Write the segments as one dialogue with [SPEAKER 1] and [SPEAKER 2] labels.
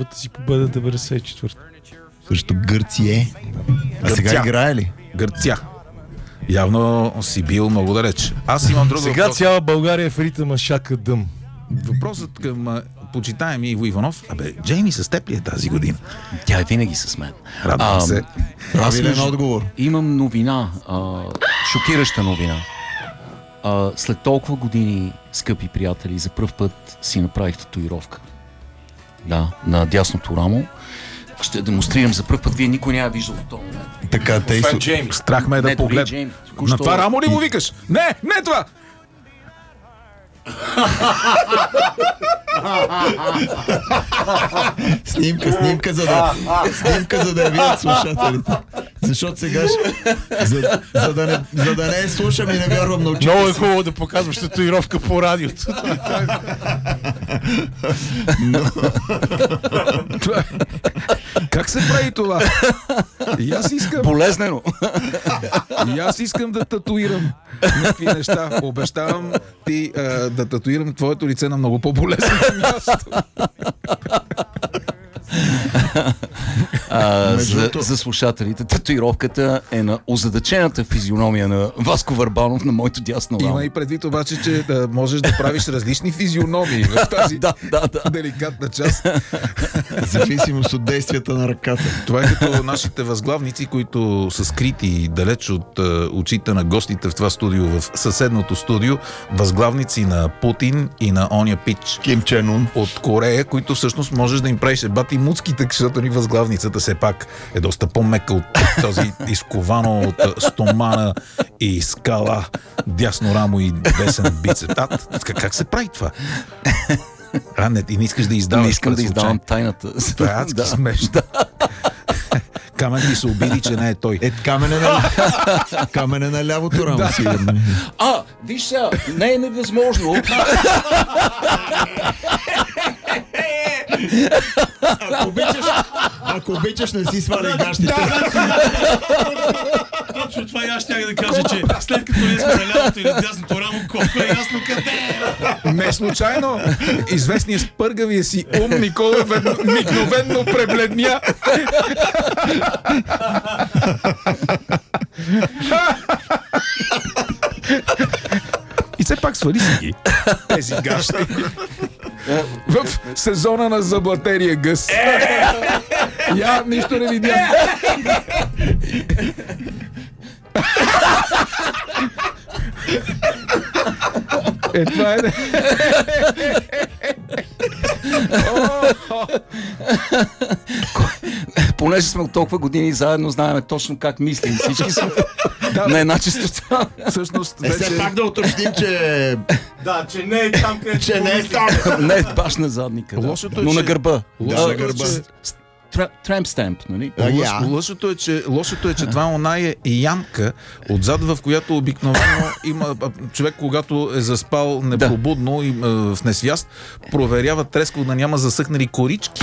[SPEAKER 1] първата си победа 94-та.
[SPEAKER 2] Също Гърция. А сега играе ли?
[SPEAKER 3] Гърция. Явно си бил много далеч. Аз имам друг
[SPEAKER 1] Сега
[SPEAKER 3] въпрос.
[SPEAKER 1] цяла България е в ритъма шака дъм.
[SPEAKER 3] Въпросът към почитаем Иво Иванов. Джейми с теб ли е тази година?
[SPEAKER 4] Тя е винаги с мен.
[SPEAKER 3] Радвам се.
[SPEAKER 2] Правилен отговор.
[SPEAKER 4] Имам новина, шокираща новина. След толкова години, скъпи приятели, за пръв път си направих татуировка. Да, на дясното рамо. Ще демонстрирам за пръв път. Вие никой няма виждал в този момент.
[SPEAKER 2] Така, те
[SPEAKER 1] Джейми.
[SPEAKER 3] Страх ме е да погледна. На това рамо ли му викаш? Не това!
[SPEAKER 2] Снимка, за да я видят слушателите. Защото сега за да не я слушам и не вярвам на очите.
[SPEAKER 1] Много е хубаво да показваш татуировка по радиото.
[SPEAKER 3] Как се прави това? И аз искам.
[SPEAKER 4] Болезнено.
[SPEAKER 3] И аз искам да татуирам някакви неща. Обещавам ти да татуирам твоето лице на много по-болезнено място.
[SPEAKER 4] За слушателите, татуировката е на озадачената физиономия на Васко Върбанов на моето дясно рамо.
[SPEAKER 3] Има и предвид обаче, че можеш да правиш различни физиономии в тази деликатна част.
[SPEAKER 2] В зависимост от действията на ръката.
[SPEAKER 3] Това е като нашите възглавници, които са скрити далеч от очите на гостите в това студио, в съседното студио. Възглавници на Путин и на оня пич
[SPEAKER 2] Ким Чен Ун
[SPEAKER 3] от Корея, които всъщност можеш да им правиш ебати муцките, защото ни възглавницата все пак е доста по-мека от този изковано от стомана и скала, дясно рамо и десен бицеп. Как се прави това? И не искаш да издаваш.
[SPEAKER 4] Не искам да издавам тайната.
[SPEAKER 3] Това е адски смешно. Камен ли се обиди, че не е той?
[SPEAKER 2] Камен е на лявото рамо, сигурно.
[SPEAKER 4] Виж сега, не е невъзможно.
[SPEAKER 2] Ако обичаш, не си сваляй гащите.
[SPEAKER 1] Точно това и аз щях да кажа, че след като не сме на лявото и на дясното рамо, колко е ясно къде е.
[SPEAKER 3] Не случайно известният спъргавия си ум Никола мигновенно пребледня. И все пак свали си ги тези гащи в сезона на заблатерия гъс. Я нищо не видя. Това е.
[SPEAKER 4] Понеже сме от толкова години заедно, знаем точно как мислим. Всички сме на една чистота.
[SPEAKER 3] Всъщност,
[SPEAKER 2] все пак да уточним, че...
[SPEAKER 1] Да, че не е там, където...
[SPEAKER 2] Че не е там.
[SPEAKER 4] Не, баш на задника.
[SPEAKER 3] Но
[SPEAKER 4] на гърба.
[SPEAKER 2] На гърба.
[SPEAKER 4] Трамп стемп, нали?
[SPEAKER 3] Лошото е, че това оная е ямка отзад, в която обикновено има човек, когато е заспал непробудно и в несвяст, проверява трескаво да няма засъхнали корички.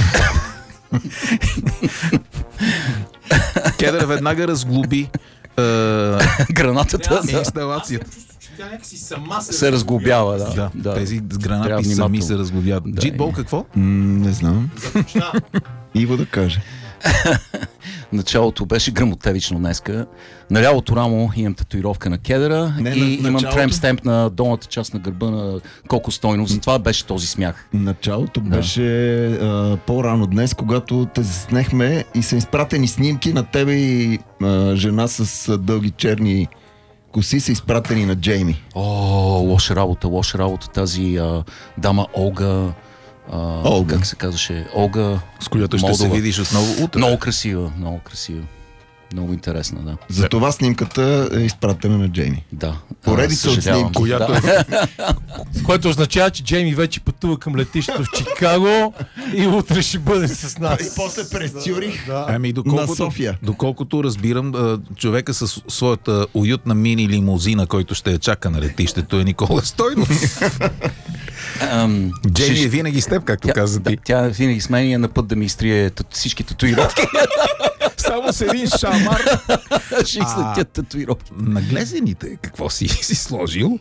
[SPEAKER 3] Кедър веднага разглоби
[SPEAKER 4] гранатата.
[SPEAKER 3] Инсталацията.
[SPEAKER 1] Тя някакси сама
[SPEAKER 4] се разглобява, да.
[SPEAKER 3] Тези гранати сами се разглобяват. Джитбол какво?
[SPEAKER 2] Не знам. Иво да каже.
[SPEAKER 4] Началото беше гръмотевично днеска. На лявото рамо имам татуировка на кедъра и имам тремп стемп на долната част на гърба на Коко Стойнов. Затова беше този смях.
[SPEAKER 2] Началото беше по-рано днес, когато те заснехме и са изпратени снимки на тебе и жена с дълги черни коси са изпратени на Джейми.
[SPEAKER 4] Лоша работа. Тази дама Олга. Как се казваше? Олга.
[SPEAKER 3] С която ще се видиш отново утре.
[SPEAKER 4] Много красива. Много интересна, да.
[SPEAKER 2] Затова снимката е изпратена на Джейми.
[SPEAKER 4] Да.
[SPEAKER 2] Поредица от снимки.
[SPEAKER 1] Което означава, че Джейми вече пътува към летището в Чикаго и утре ще бъде с нас.
[SPEAKER 2] И после през Цюрих
[SPEAKER 3] на София. Доколкото разбирам, човека с своята уютна мини лимузина, който ще я чака на летището, е Никола Стойнов. Джейми е винаги с теб, както каза ти.
[SPEAKER 4] Тя винаги с мен е на път да ми изтрие всички татуировки.
[SPEAKER 3] Само с един шамар.
[SPEAKER 4] Ще излетят татуировки.
[SPEAKER 3] Наглезените, какво си сложил?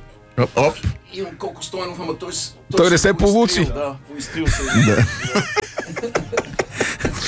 [SPEAKER 4] Имам Колко Стойнов, ама той
[SPEAKER 3] не се получи.
[SPEAKER 4] Да, поизтрил се.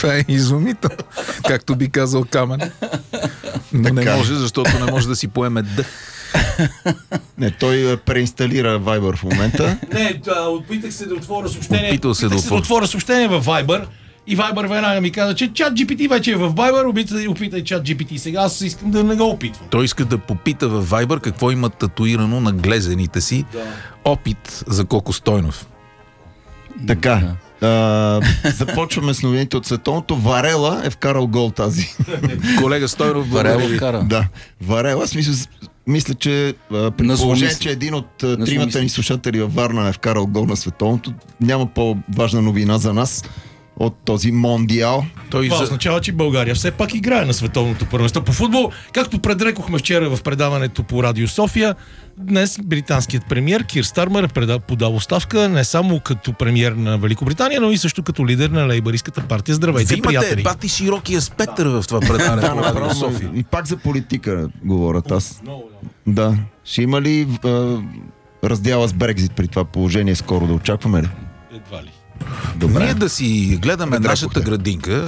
[SPEAKER 3] Това е изумително, както би казал Камен. Но не може, защото не може да си поеме дъх.
[SPEAKER 2] Не, той преинсталира Viber в момента.
[SPEAKER 1] Не, опитах се да отворя съобщение.
[SPEAKER 3] Опитал се да
[SPEAKER 1] отворя съобщение в Viber. И Viber веднага ми каза, че ChatGPT вече е в Viber, опитай ChatGPT. Сега аз искам да не го опитвам.
[SPEAKER 3] Той иска да попита в Viber какво има татуирано на глезените си. Да. Опит за Коко Стойнов.
[SPEAKER 2] Така. Започваме с новините от световното. Варела е вкарал гол тази.
[SPEAKER 3] Колега Стойнов,
[SPEAKER 4] Варела вкара.
[SPEAKER 2] Да. Варела, мисля, че при положение, че един от тримата ни слушатели във Варна е вкарал гол на световното, няма по-важна новина за нас от този мондиал.
[SPEAKER 1] Това означава, че България все пак играе на световното първенство по футбол. Както предрекохме вчера в предаването по Радио София, днес британският премиер Кир Стармер е подал оставка не само като премиер на Великобритания, но и също като лидер на лейбъристската партия. Здравейте, приятели!
[SPEAKER 3] Имате бати широкия спектър в това предаване по Радио София.
[SPEAKER 2] И пак за политика говорят аз. Да. Ще има ли раздяла с Брекзит при това положение скоро да очакваме ли?
[SPEAKER 1] Едва ли.
[SPEAKER 2] Добре.
[SPEAKER 3] Ние да си гледаме нашата градинка.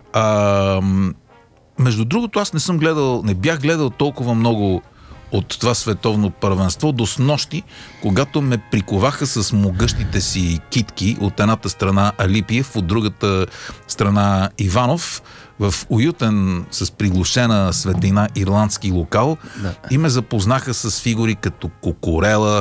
[SPEAKER 3] Между другото, аз не бях гледал толкова много от това световно първенство до снощи, когато ме приковаха с могъщите си китки от едната страна Алипиев, от другата страна Иванов, в уютен, с приглушена светлина ирландски локал, и ме запознаха с фигури като Кокорела.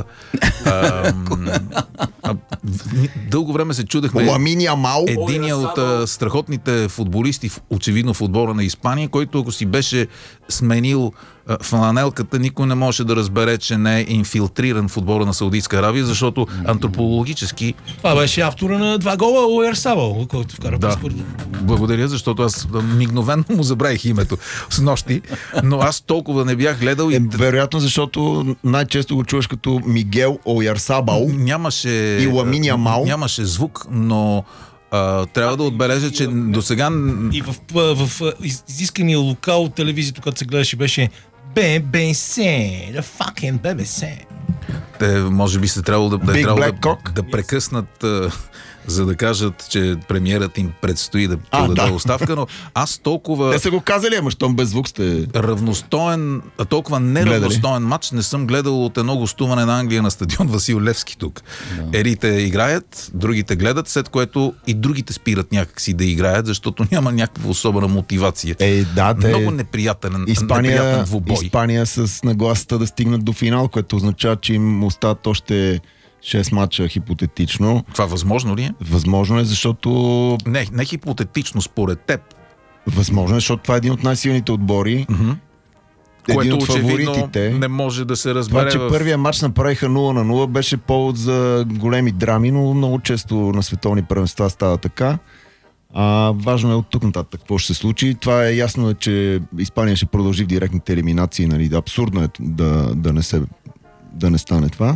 [SPEAKER 3] Дълго време се чудехме.
[SPEAKER 2] Ламин Ямал.
[SPEAKER 3] Единият от страхотните футболисти, очевидно в отбора на Испания, който ако си беше сменил фланелката, никой не може да разбере, че не е инфилтриран в отбора на Саудитска Аравия, защото антропологически...
[SPEAKER 1] Това беше автора на 2 гола Оярсабал, който вкара паспорт.
[SPEAKER 3] Благодаря, защото аз мигновено му забравих името с нощи, но аз толкова не бях гледал.
[SPEAKER 2] Вероятно, защото най-често го чуваш като Мигел Оярсабал.
[SPEAKER 3] И
[SPEAKER 2] Ламин Ямал.
[SPEAKER 3] Нямаше звук, но трябва да отбележа, че до сега...
[SPEAKER 1] И в изискания локал от телевизията, когато се гледаше, беше BBC, the fucking BBC.
[SPEAKER 3] Те, може би, трябвало да прекъснат, за да кажат, че премиерът им предстои да подаде оставка, но аз толкова...
[SPEAKER 2] Те са го казали, ама щом без звук сте...
[SPEAKER 3] толкова неравностоен матч не съм гледал от едно гостуване на Англия на стадион Васил Левски тук. Да. Едните играят, другите гледат, след което и другите спират някакси да играят, защото няма някаква особена мотивация. Много неприятен двубой.
[SPEAKER 2] Испания с нагласата да стигнат до финал, което означава, че им остават още 6 мача хипотетично.
[SPEAKER 3] Това възможно ли е?
[SPEAKER 2] Възможно е, защото...
[SPEAKER 3] Не хипотетично, според теб.
[SPEAKER 2] Възможно е, защото това е един от най-силните отбори.
[SPEAKER 3] Което очевидно не може да се разбере.
[SPEAKER 2] Това, че първия матч направиха 0-0, беше повод за големи драми, но много често на световни първенства става така. Важно е от тук нататък какво ще се случи. Това е ясно, че Испания ще продължи в директните елиминации. Нали? Абсурдно е да не стане това.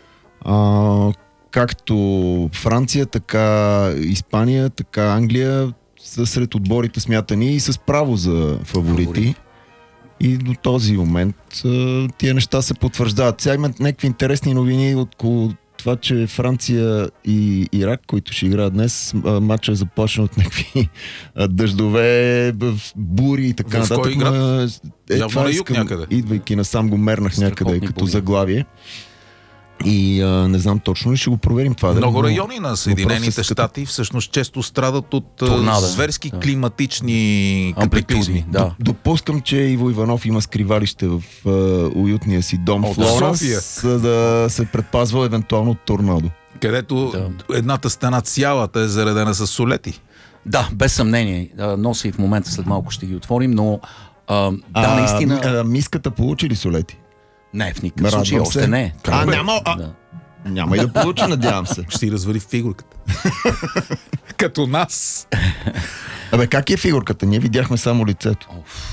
[SPEAKER 2] Както Франция, така Испания, така Англия са сред отборите смятани и с право за фаворити. И до този момент тия неща се потвърждават. Сега имат някакви интересни новини около това, че Франция и Ирак, които ще играят днес, матчът е заплашен от някакви дъждове, бури и така нататък.
[SPEAKER 3] В кой играт? Явно на юг някъде.
[SPEAKER 2] Идвайки насам го мернах някъде като заглавие. И не знам точно ли, ще го проверим това.
[SPEAKER 3] Много райони на Съединените щати всъщност често страдат от зверски климатични катаклизми.
[SPEAKER 2] Допускам, че Иво Иванов има скривалище в уютния си дом в Флоренс, за да се предпазва евентуално от торнадо.
[SPEAKER 3] Където едната стена цялата е заредена с солети.
[SPEAKER 4] Да, без съмнение. Носи и в момента, след малко ще ги отворим, но наистина...
[SPEAKER 2] Миската получи ли солети?
[SPEAKER 4] Не, в никакъв случай още не.
[SPEAKER 2] Няма и да получи, надявам се.
[SPEAKER 3] Ще си развали фигурката. Като нас.
[SPEAKER 2] Как е фигурката? Ние видяхме само лицето.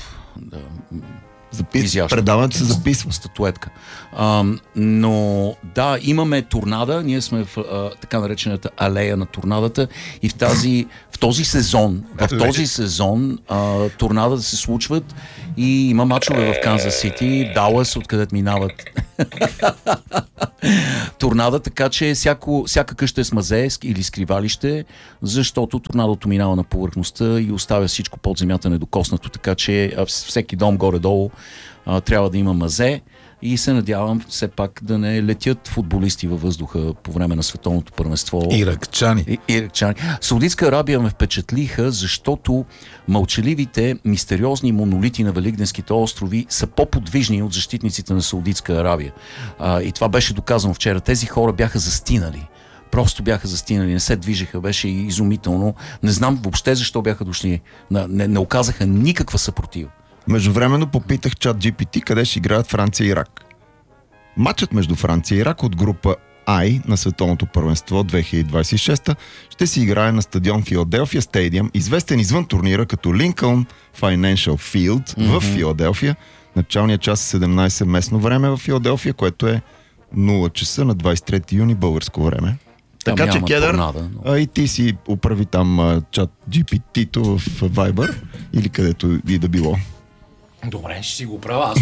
[SPEAKER 2] Предаването се записва.
[SPEAKER 4] Статуетка. Но да, имаме торнада. Ние сме в така наречената алея на торнадата и в този сезон торнада се случват и има мачове в Канзас Сити, Далас, откъдето минават Торнада, така че всяка къща е с мазе или скривалище, защото торнадото минава на повърхността и оставя всичко под земята недокоснато, така че всеки дом горе-долу трябва да има мазе и се надявам все пак да не летят футболисти във въздуха по време на световното първенство.
[SPEAKER 3] Иракчани.
[SPEAKER 4] Саудитска Арабия ме впечатлиха, защото мълчаливите, мистериозни монолити на Великденските острови са по-подвижни от защитниците на Саудитска Арабия. И това беше доказано вчера. Тези хора бяха застинали. Просто бяха застинали, не се движеха, беше изумително. Не знам въобще защо бяха дошли. Не оказаха никаква съпротива.
[SPEAKER 2] Междувременно попитах ChatGPT къде ще играят Франция и Ирак. Матчът между Франция и Ирак от група I на световното първенство 2026 ще се играе на стадион Филаделфия Стадиум, известен извън турнира като Lincoln Financial Field в Филаделфия. Началният час е 17 местно време в Филаделфия, което е 0 часа на 23 юни българско време. Така че, Кедър, и ти си управи там чат GPT-то в Viber или където и да било.
[SPEAKER 1] Добре, ще си го правя. Аз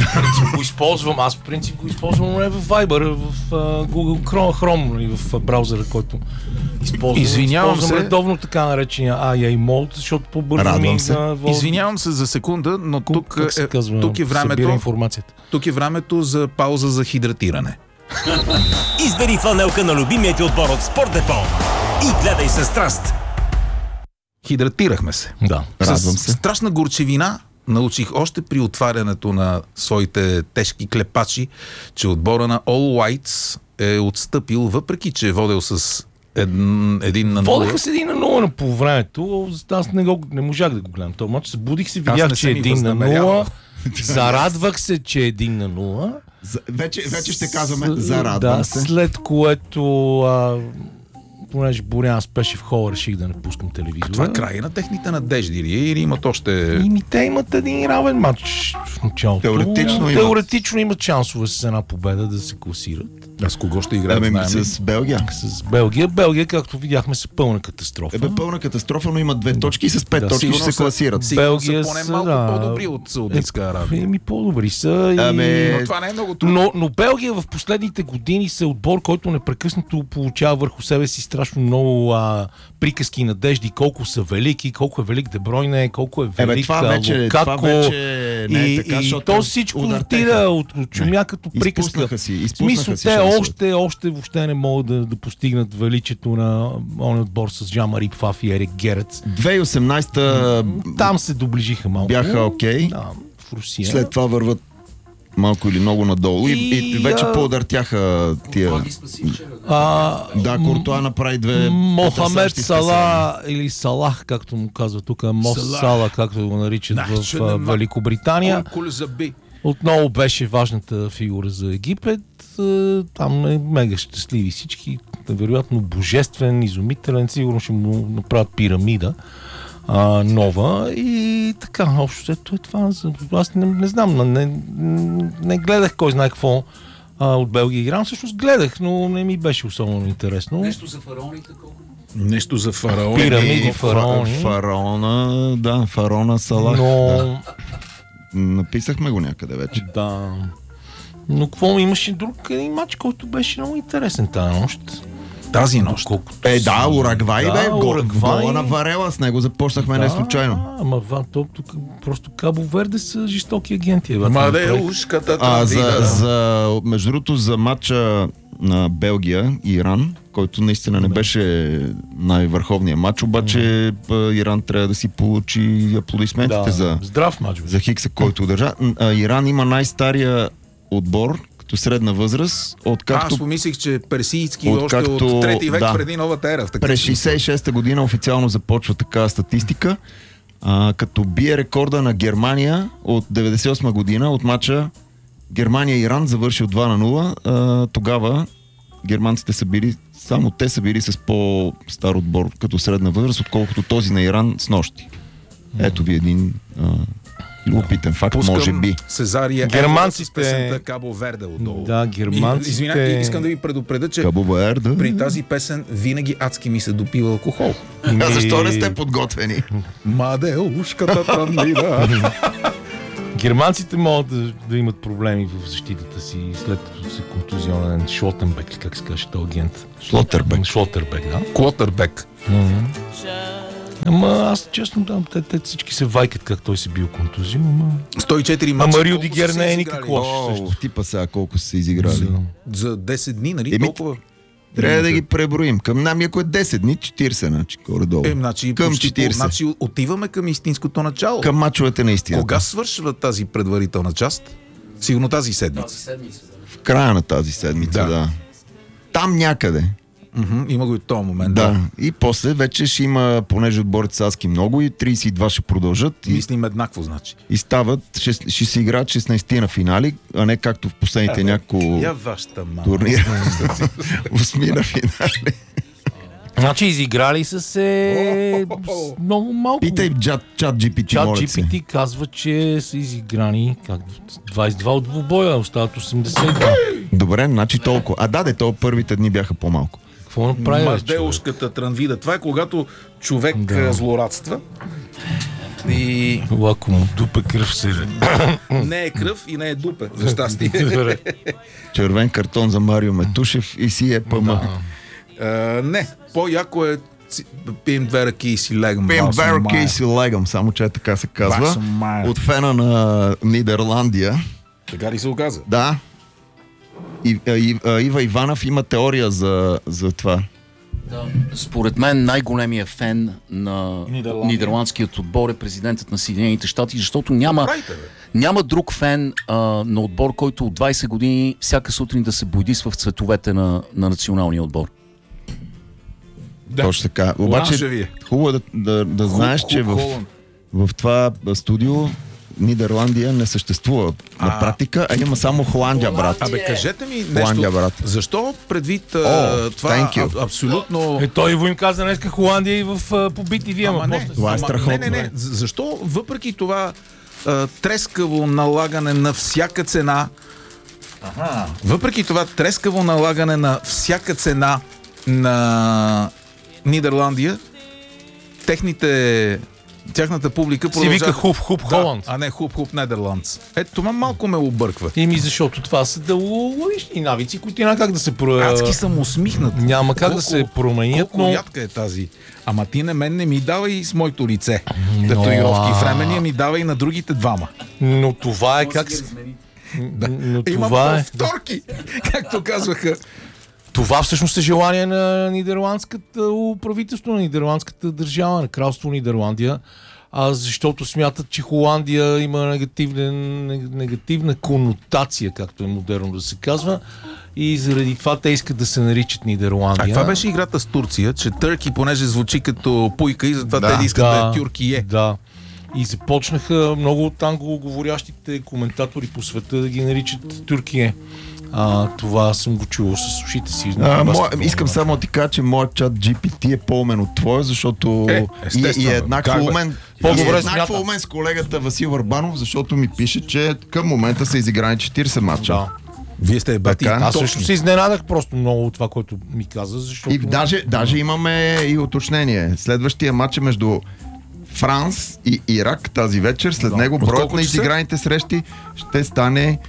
[SPEAKER 1] по принцип го използвам в Viber, в Google Chrome и в браузъра, който използвам.
[SPEAKER 3] Извинявам се.
[SPEAKER 1] Редовно така наречения AI Mode, защото по-бързо ми
[SPEAKER 3] Извинявам се за секунда, но тук е времето. Тук е времето за пауза за хидратиране.
[SPEAKER 5] Избери фланелка на любимия ти отбор от Спорт Депо и гледай със страст.
[SPEAKER 3] Хидратирахме се.
[SPEAKER 1] Да,
[SPEAKER 2] радвам се.
[SPEAKER 3] Страшна горчевина научих още при отварянето на своите тежки клепачи, че отбора на All Whites е отстъпил, въпреки че е водел с 1-0.
[SPEAKER 1] Водеха с 1-0 по времето. Аз не можах да го гледам този мач. Събудих се, видях, че е 1-0. Зарадвах се, че е 1-0.
[SPEAKER 2] Вече ще казваме зарадвам се.
[SPEAKER 1] След което понеже Борян спеше в хола, реших да не пускам телевизора.
[SPEAKER 3] Това е край на техните надежди или имат още...
[SPEAKER 1] Те имат един равен матч в началото. Теоретично имат шансове с една победа да се класират.
[SPEAKER 3] А с кого ще играят?
[SPEAKER 2] С Белгия.
[SPEAKER 1] С Белгия. Белгия, както видяхме, са пълна катастрофа.
[SPEAKER 2] Пълна катастрофа, но имат 2 точки и с 5 точки ще се класират.
[SPEAKER 3] Белгия са поне малко по-добри от Саудитска Арабия.
[SPEAKER 1] По-добри са.
[SPEAKER 3] Но това не е много трудно.
[SPEAKER 1] Но Белгия в последните години са отбор, който непрекъснато получава върху себе си страшно много приказки и надежди, колко са велики, колко е велик Де Бройне, колко е велик Лукако. И то всичко отида от чумя като приказка. В смисъл, те още въобще не могат да постигнат величието на он отбор с Жан-Мари Пфаф и Ерик Герец.
[SPEAKER 2] 2018
[SPEAKER 1] там се доближиха малко.
[SPEAKER 2] Бяха окей.
[SPEAKER 1] Да, в Русия.
[SPEAKER 2] След това върват малко или много надолу и вече по-удъртяха тия... Да, Куртуа направи 2...
[SPEAKER 1] Мохамед Салах или Салах, както му казва тук, Сала, както го наричат в Великобритания. Отново беше важната фигура за Египет. Там е мега щастливи всички. Вероятно божествен, изумителен. Сигурно ще му направят пирамида нова. И така, общо ето е това. Аз не знам, не гледах кой знае какво от Белгия играм. Всъщност гледах, но не ми беше особено интересно.
[SPEAKER 4] Нещо за фараоните колко?
[SPEAKER 3] Нещо за фараони.
[SPEAKER 1] Пирамиди, фараони.
[SPEAKER 2] Фараона Салах.
[SPEAKER 1] Но...
[SPEAKER 2] Да. Написахме го някъде вече.
[SPEAKER 1] Да. Но какво имаше друг един матч, който беше много интересен тази нощ.
[SPEAKER 3] Тази нощ?
[SPEAKER 2] Уругвай, гола на Варела, с него започнахме не случайно.
[SPEAKER 1] Ама тук просто Кабо Верде са жестоки агенти.
[SPEAKER 2] Между другото, за матча на Белгия и Иран, който наистина не беше най-върховният матч, обаче Иран трябва да си получи аплодисментите за
[SPEAKER 1] здрав матч,
[SPEAKER 2] за Хикса, който удържа. Иран има най-стария отбор като средна възраст, откакто...
[SPEAKER 3] Аз помислих, че персийски още от 3 век преди новата ера.
[SPEAKER 2] През 66-та година официално започва такава статистика, като бие рекорда на Германия от 98 година от матча Германия-Иран, завършил 2-0. Тогава германците са били, само те са били с по-стар отбор като средна възраст, отколкото този на Иран с нощи. Ето ви един любопитен факт, може би.
[SPEAKER 3] Сезария
[SPEAKER 1] германците
[SPEAKER 3] с песента Кабо Верде отдолу.
[SPEAKER 1] Да, германците...
[SPEAKER 3] Извинявайте, искам да ви предупредя, че при тази песен винаги адски ми се допива алкохол.
[SPEAKER 2] Защо не сте подготвени?
[SPEAKER 3] Мадеушката тъмнина.
[SPEAKER 1] Германците могат да имат проблеми в защитата си, след като се контузионен Шлотенбек, как се каже, този агент. Шлотербек, да.
[SPEAKER 3] Клотербек.
[SPEAKER 1] Ама аз честно давам, те всички се вайкат как той се бил контузил, ама...
[SPEAKER 3] 104 мача.
[SPEAKER 1] Ама Рюдигер не е никак лош.
[SPEAKER 2] Типа сега колко са се изиграли.
[SPEAKER 3] За 10 дни, нали? Толкова.
[SPEAKER 2] Трябва да ги преброим. Към нам, ако е 10 дни, 40, значи, горе-долу.
[SPEAKER 3] Значи,
[SPEAKER 2] към
[SPEAKER 3] почти
[SPEAKER 2] 40.
[SPEAKER 3] Значи отиваме към истинското начало.
[SPEAKER 2] Към мачовете на истината.
[SPEAKER 3] Кога свършва тази предварителна част? Сигурно тази седмица.
[SPEAKER 2] В края на тази седмица, да. Там някъде.
[SPEAKER 3] Има го и в този момент.
[SPEAKER 2] Да. И после вече ще има, понеже отборите са адски много и 32 ще продължат.
[SPEAKER 3] Мислим еднакво, значи.
[SPEAKER 2] И стават, ще се играят 16 на финали, а не както в последните няколко турнира. 8 на финали.
[SPEAKER 1] Значи изиграли са се много малко.
[SPEAKER 2] Питай чат GPT, моля се.
[SPEAKER 1] Чат GPT казва, че са изиграни 22 от двубоя, остават 82.
[SPEAKER 2] Добре, значи толкова. То първите дни бяха по-малко.
[SPEAKER 1] Какво направи?
[SPEAKER 3] Мазделушката Транвида. Това е когато човек злорадства. И...
[SPEAKER 1] Лако му дупе кръв се.
[SPEAKER 3] Не е кръв и не е дупе, за щастие.
[SPEAKER 2] Червен картон за Марио Метушев и си е ПМ.
[SPEAKER 3] Не, по-яко е пием две ръки и си легам.
[SPEAKER 2] Пием две ръки и си легам, само че така се казва. От фена на Нидерландия.
[SPEAKER 3] Така ли се оказа?
[SPEAKER 2] Да. Ива Иванов има теория за това.
[SPEAKER 4] Да. Според мен най-големият фен на нидерландският отбор е президентът на Съединените щати, защото няма друг фен на отбор, който от 20 години всяка сутрин да се бойдисва в цветовете на националния отбор.
[SPEAKER 2] Да. Точно така. Обаче хубаво е да знаеш, че в това студио Нидерландия не съществува на практика, а има само Холандия, брат.
[SPEAKER 3] Абе, кажете ми нещо. Брат. Защо предвид това абсолютно...
[SPEAKER 1] Той Иво им каза днеска Холандия и в побити вие.
[SPEAKER 2] Това е страхотно.
[SPEAKER 3] Не. Защо въпреки това трескаво налагане на всяка цена на Нидерландия, тяхната публика
[SPEAKER 1] си вика хуп Холанд.
[SPEAKER 3] А не хуп Нидерландс. Ето това малко ме обърква.
[SPEAKER 1] Защото това са логични навици, които няма как да се променят.
[SPEAKER 3] Адски съм усмихнат.
[SPEAKER 1] Няма как да се променят,
[SPEAKER 3] но... ядка е тази. Ама ти на мен не ми дава и с моето лице. Татуировки времени ми дава и на другите двама.
[SPEAKER 1] Но това е как...
[SPEAKER 3] Има повторки, както казваха.
[SPEAKER 1] Това всъщност е желание на нидерландската правителство, на нидерландската държава, на кралство Нидерландия, защото смятат, че Холандия има негативна конотация, както е модерно да се казва, и заради това те искат да се наричат Нидерландия.
[SPEAKER 3] Това беше играта с Турция, че Търки, понеже звучи като пуйка и затова те искат да е Тюркие.
[SPEAKER 1] Да. И започнаха много от англоговорящите коментатори по света да ги наричат Тюркие. Това съм го чувал с ушите си.
[SPEAKER 2] Искам само да ти кажа, че моят чат GPT е по-умен от твоя, защото и е еднакво умен. Еднакво умен с колегата Васил Върбанов, защото ми пише, че към момента са изиграни 40 мача.
[SPEAKER 1] Да.
[SPEAKER 3] Вие сте бати.
[SPEAKER 1] Аз също се изненадах просто много от това, което ми каза, защото...
[SPEAKER 2] И даже имаме и уточнение. Следващия матч е между Франс и Ирак тази вечер. След него броят на изиграните срещи ще стане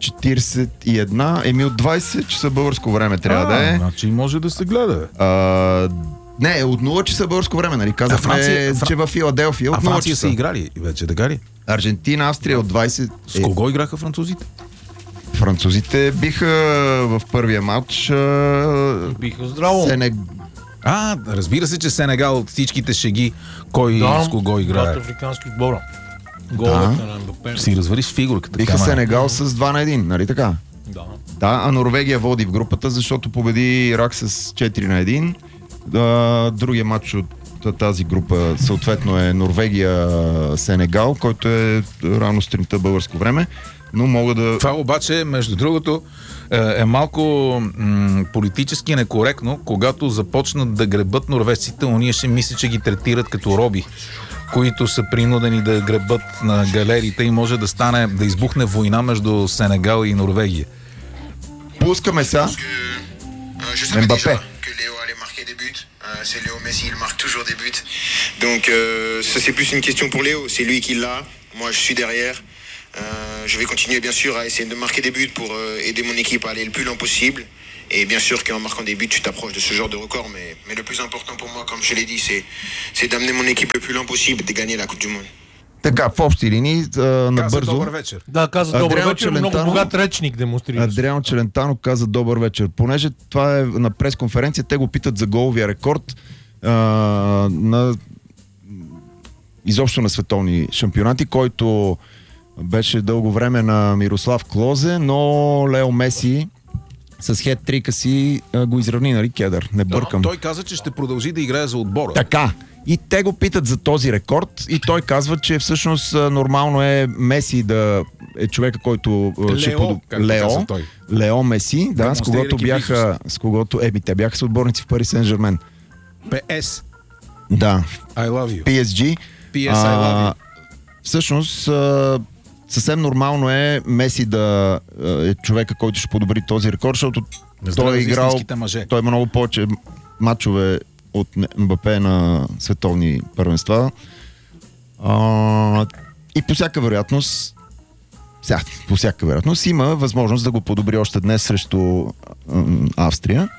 [SPEAKER 2] 41, от 20 часа българско време трябва да е.
[SPEAKER 3] Значи може да се гледа.
[SPEAKER 2] Не, от 0 часа българско време, нали? Казахме, че във Филаделфия от 0 часа.
[SPEAKER 3] Франция са играли вече, така ли?
[SPEAKER 2] Аржентина, Австрия от 20.
[SPEAKER 3] С кого играха французите?
[SPEAKER 2] Французите биха в първия матч.
[SPEAKER 1] Биха здраво.
[SPEAKER 3] Разбира се, че Сенегал от всичките шеги, кой с кого играе.
[SPEAKER 1] Двата африкански отбора.
[SPEAKER 3] Си развариш фигурката.
[SPEAKER 2] Биха Сенегал с 2-1, нали така? А Норвегия води в групата, защото победи Ирак с 4-1. Другия матч от тази група съответно е Норвегия-Сенегал, който е рано сутринта българско време. Но мога да...
[SPEAKER 3] Това обаче, между другото, е малко политически некоректно, когато започнат да гребат норвежците, уния ще мисли, че ги третират като роби, които са принудени да гребат на галериите и може да избухне война между Сенегал и Норвегия.
[SPEAKER 2] Пускаме сега Мбапе.
[SPEAKER 6] C'est Léo Messi, il marque toujours des buts. Donc ça c'est plus une question pour Léo, c'est lui qui l'a. Moi je suis derrière. Je vais continuer bien sûr à essayer de marquer des buts pour aider mon équipe à aller le plus loin possible. Et bien sûr qu'en marquant des buts, tu t'approches de ce genre de record. Mais le plus important pour moi, comme je l'ai dit, c'est d'amener mon équipe le plus loin possible et de gagner la Coupe du Monde.
[SPEAKER 2] Така, в общи линии,
[SPEAKER 3] Каза
[SPEAKER 2] набързо.
[SPEAKER 3] добър вечер.
[SPEAKER 1] Да, каза добър
[SPEAKER 2] Адриано
[SPEAKER 1] вечер, много
[SPEAKER 2] Челентано.
[SPEAKER 1] богат речник демонстрира.
[SPEAKER 2] Адриано Челентано каза добър вечер. Понеже това е на пресконференция, те го питат за головия рекорд на изобщо на световни шампионати, който беше дълго време на Мирослав Клозе, но Лео Меси с хет-трика си го изравни, нали, Кедър? Не бъркам.
[SPEAKER 3] Той каза, че ще продължи да играе за отбора.
[SPEAKER 2] Така. И те го питат за този рекорд и той казва, че всъщност нормално е Меси да е човека, който
[SPEAKER 3] Лео, той.
[SPEAKER 2] Лео Меси, да, с когото бяха, те бяха с отборници в Пари Сен-Жермен.
[SPEAKER 3] PS.
[SPEAKER 2] Да.
[SPEAKER 3] I love you.
[SPEAKER 2] PSG.
[SPEAKER 3] PS, I love you.
[SPEAKER 2] Всъщност съвсем нормално е Меси да е човека, който ще подобри този рекорд, защото той е играл, той има много повече матчове от Мбапе на световни първенства. И по всяка вероятност има възможност да го подобри още днес срещу Австрия.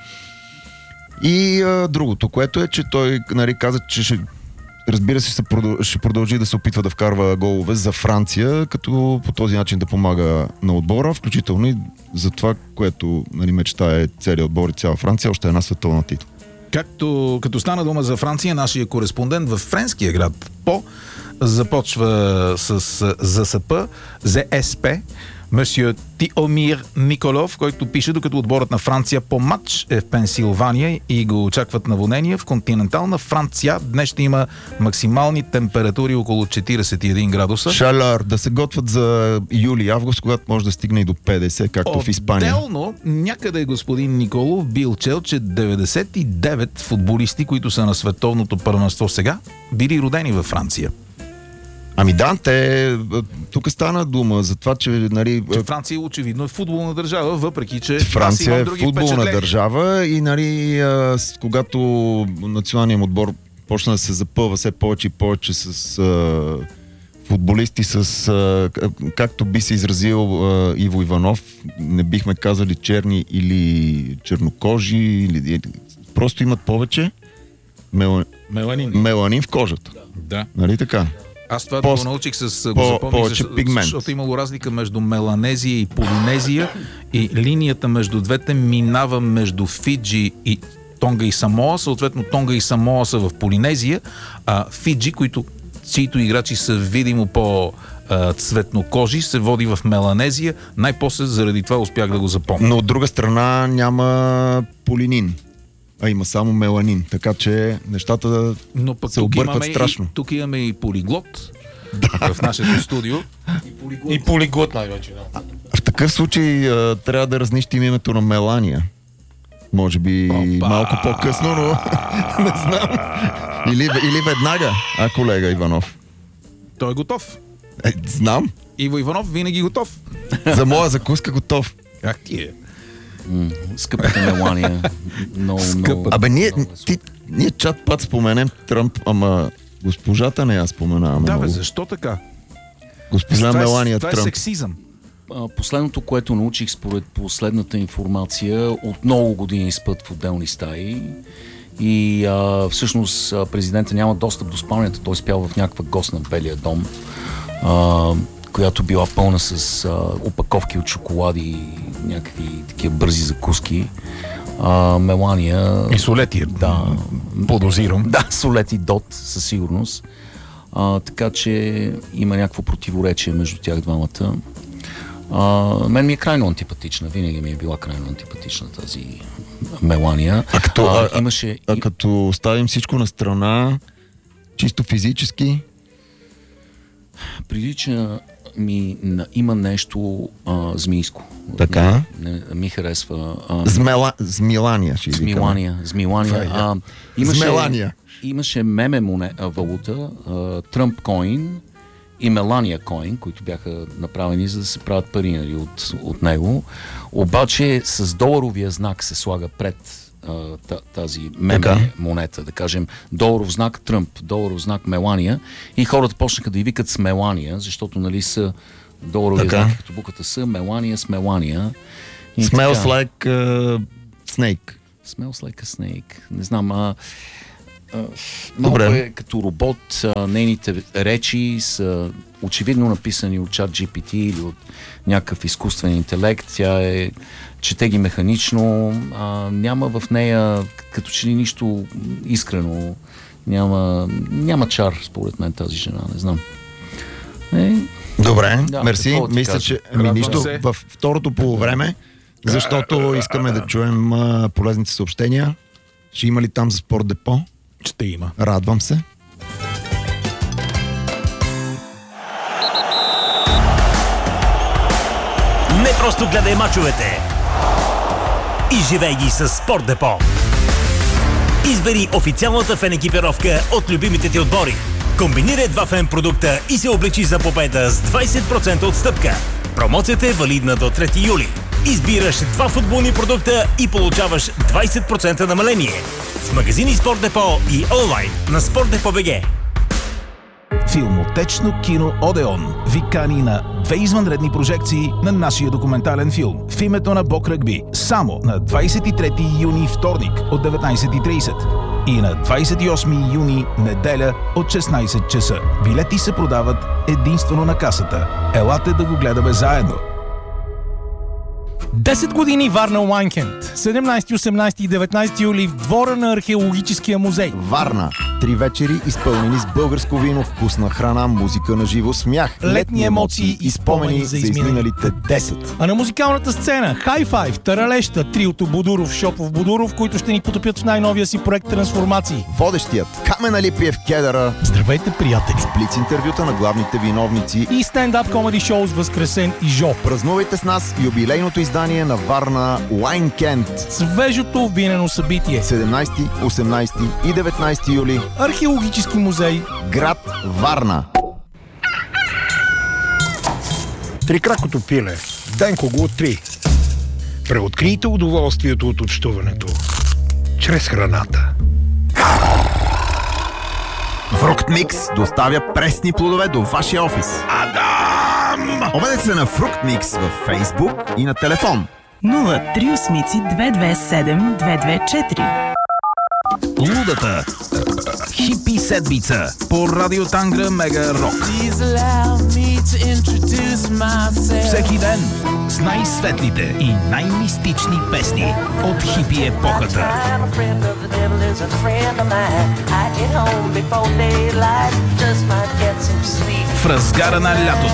[SPEAKER 2] И другото, което е, че той, нали, каза, че разбира се, ще продължи да се опитва да вкарва голове за Франция, като по този начин да помага на отбора, включително и за това, което, нали, мечтае целият отбор и цяла Франция, още една световна титла.
[SPEAKER 3] Като стана дума за Франция, нашия кореспондент в френския град По започва с ЗСП, ЗСП, месье Тиомир Николов, който пише, докато отборът на Франция по матч е в Пенсилвания и го очакват наводнения. В континентална Франция днес ще има максимални температури около 41 градуса.
[SPEAKER 2] Шалър, да се готвят за юли и август, когато може да стигне и до 50, както в Испания.
[SPEAKER 3] Отделно, някъде господин Николов бил чел, че 99 футболисти, които са на световното първенство сега, били родени във Франция.
[SPEAKER 2] Ами да, тук стана дума за това, че, нали,
[SPEAKER 3] че Франция очевидно е футболна държава, въпреки че
[SPEAKER 2] Франция е футболна държава и, нали, когато националният отбор почна да се запълва все повече и повече с футболисти, както би се изразил Иво Иванов, не бихме казали черни или чернокожи, или просто имат повече меланин в кожата.
[SPEAKER 3] Да.
[SPEAKER 2] Нали така?
[SPEAKER 3] Аз това го научих защото имало разлика между Меланезия и Полинезия и линията между двете минава между Фиджи и Тонга и Самоа. Съответно Тонга и Самоа са в Полинезия, а Фиджи, чието играчи са видимо по-цветнокожи, се води в Меланезия. Най-после заради това успях да го запомня.
[SPEAKER 2] Но от друга страна няма полинин, а има само меланин, така че нещата се объркват страшно.
[SPEAKER 3] Тук имаме и полиглот в нашето студио.
[SPEAKER 1] И полиглот най-вече. Да.
[SPEAKER 2] В такъв случай трябва да разнищим името на Мелания. Може би малко по-късно, но не знам. Или веднага, колега Иванов.
[SPEAKER 3] Той е готов.
[SPEAKER 2] Знам.
[SPEAKER 3] Иво Иванов винаги готов.
[SPEAKER 2] За моя закуска готов.
[SPEAKER 3] Как ти е?
[SPEAKER 4] Скъпата Мелания. Много.
[SPEAKER 2] Абе, ние чат път споменем Тръмп, ама госпожата не я споменаваме.
[SPEAKER 3] Да, бе, защо така?
[SPEAKER 2] Госпожа Мелания Тръмп.
[SPEAKER 3] Това е сексизъм.
[SPEAKER 4] Последното, което научих според последната информация, от много години спът в отделни стаи и всъщност президента няма достъп до спалнята, той спял в някаква гост на Белия дом, която била пълна с опаковки от шоколади и някакви такива бързи закуски. Мелания...
[SPEAKER 3] И солети,
[SPEAKER 4] да,
[SPEAKER 3] подозирам.
[SPEAKER 4] Да, солети дот, със сигурност. Така че има някакво противоречие между тях двамата. Мен ми е крайно антипатична. Винаги ми е била крайно антипатична тази Мелания.
[SPEAKER 2] Като оставим всичко на страна, чисто физически...
[SPEAKER 4] Прилича ми има нещо змийско.
[SPEAKER 2] Така?
[SPEAKER 4] Не ми харесва.
[SPEAKER 2] Змилания.
[SPEAKER 4] Змилания. Имаше меме валута, Тръмп Коин и Мелания Коин, които бяха направени за да се правят пари, нали, от него. Обаче с доларовия знак се слага пред тази меме монета, да кажем доларов знак Тръмп, доларов знак Мелания и хората почнаха да й викат с Мелания, защото, нали, са Доларовия знак като буквата С, Мелания с Мелания.
[SPEAKER 2] Smells like snake.
[SPEAKER 4] Smells like a snake. Не знам, малко
[SPEAKER 2] Добре.
[SPEAKER 4] е като робот. Нейните речи са очевидно написани от чат GPT или от някакъв изкуствен интелект. Тя чете ги механично. Няма в нея като че ли нищо искрено. Няма чар, според мен, тази жена. Не знам.
[SPEAKER 2] Добре,
[SPEAKER 4] Да,
[SPEAKER 2] мерси.
[SPEAKER 4] какво да ти
[SPEAKER 2] Мисля,
[SPEAKER 4] кажа?
[SPEAKER 2] че
[SPEAKER 3] Радвам
[SPEAKER 2] нищо
[SPEAKER 3] се.
[SPEAKER 2] във второто полувреме, защото искаме да чуем полезните съобщения. Ще има ли там за Спорт Депо?
[SPEAKER 3] Ще има.
[SPEAKER 2] Радвам се.
[SPEAKER 5] Не просто гледай мачовете. Изживей ги с Спорт Депо. Избери официалната фен екипировка от любимите ти отбори. Комбинирай два фен продукта и се облечи за победа с 20% отстъпка. Промоцията е валидна до 3 юли. Избираш два футболни продукта и получаваш 20% намаление. В магазини Спорт Депо и онлайн на Спортдепо.бг.
[SPEAKER 7] Филмотечно кино Одеон ви кани на 2 извънредни прожекции на нашия документален филм в името на Бог Ръгби само на 23 юни вторник от 19:30 и на 28 юни неделя от 16 часа. Билети се продават единствено на касата. Елате да го гледаме заедно.
[SPEAKER 1] 10 години Варна Уайнкенд. 17, 18 и 19 юли в двора на археологическия музей.
[SPEAKER 2] Варна. 3 вечери, изпълнени с българско вино, вкусна храна, музика на живо, смях,
[SPEAKER 1] Летни емоции и спомени за
[SPEAKER 2] изминалите 10.
[SPEAKER 1] А на музикалната сцена High Five, Таралеща, триото Будуров, Шопов, Будуров, които ще ни потопят в най-новия си проект Трансформации.
[SPEAKER 2] Водещият Камен Алипиев Кедъра,
[SPEAKER 1] Здравейте, приятели!
[SPEAKER 2] блиц интервюта на главните виновници.
[SPEAKER 1] И стендап комеди шоу с Възкресен и Жо.
[SPEAKER 2] Празнувайте с нас юбилейното издание на Варна Уайнкенд.
[SPEAKER 1] Свежото винено събитие.
[SPEAKER 2] 17, 18 и 19 юли.
[SPEAKER 1] Археологически музей.
[SPEAKER 2] Град Варна.
[SPEAKER 8] Трикракото пиле. Денко го откри. Преоткрийте удоволствието от общуването. Чрез храната.
[SPEAKER 2] Фрукт Микс доставя пресни плодове до вашия офис. Адам! Обадете се на Фрукт Микс във Фейсбук и на телефон.
[SPEAKER 9] 038-227-224.
[SPEAKER 7] Лудата хипи седмица по Радио Тангра Мега Рок. Всеки ден с най-светлите и най-мистични песни от хипи епохата. В разгара на лятото